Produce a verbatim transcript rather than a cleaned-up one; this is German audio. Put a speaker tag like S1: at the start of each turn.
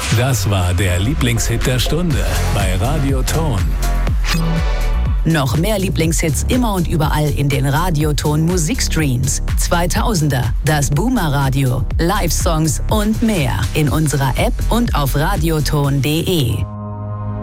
S1: Das war der Lieblingshit der Stunde bei Radioton.
S2: Noch mehr Lieblingshits immer und überall in den Radioton Musikstreams. zweitausender, das Boomer Radio, Live-Songs und mehr in unserer App und auf radioton punkt de.